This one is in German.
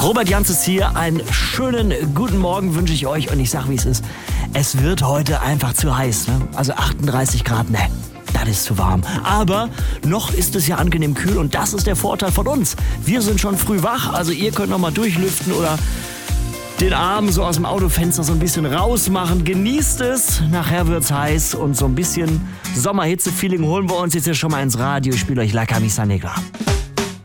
Robert Janz ist hier. Einen schönen guten Morgen wünsche ich euch und ich sag, wie es ist. Es wird heute einfach zu heiß, ne? Also 38 Grad, ne? Das ist zu warm. Aber noch ist es ja angenehm kühl und das ist der Vorteil von uns. Wir sind schon früh wach, also ihr könnt noch mal durchlüften oder den Arm so aus dem Autofenster so ein bisschen rausmachen. Genießt es, nachher wird's heiß und so ein bisschen Sommerhitze-Feeling holen wir uns jetzt ja schon mal ins Radio. Ich spiele euch La Camisa Negra.